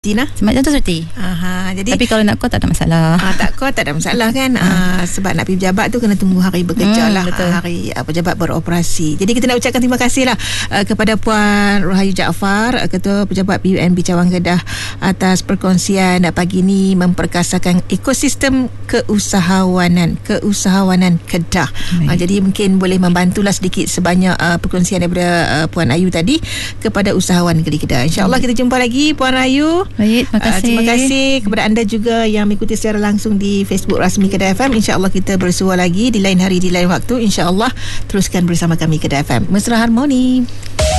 Tina? Semacam tu cuti. Jadi tapi kalau nak call tak ada masalah. Tak call tak ada masalah kan. Sebab nak pergi pejabat tu kena tunggu hari bekerja lah. Betul. Hari pejabat beroperasi. Jadi kita nak ucapkan terima kasih lah kepada Puan Rohayu Jaafar, Ketua Pejabat PUNB Cawang Kedah, atas perkongsian pagi ni memperkasakan ekosistem keusahawanan Kedah. Jadi mungkin boleh membantulah sedikit sebanyak perkongsian daripada Puan Ayu tadi kepada usahawan negeri Kedah. InsyaAllah kita jumpa lagi Puan Rayu. Baik, terima kasih. Terima kasih kepada anda juga yang mengikuti secara langsung di Facebook rasmi Kedah FM. InsyaAllah kita bersua lagi di lain hari, di lain waktu. InsyaAllah teruskan bersama kami Kedah FM. Mesra Harmoni.